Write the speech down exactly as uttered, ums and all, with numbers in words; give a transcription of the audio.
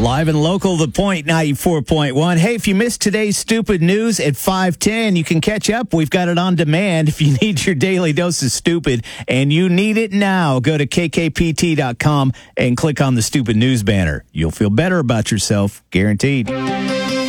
Live and local, The Point ninety-four point one. Hey, if you missed today's stupid news at five ten, you can catch up. We've got it on demand if you need your daily dose of stupid, and you need it now. Go to K K P T dot com and click on the stupid news banner. You'll feel better about yourself, guaranteed.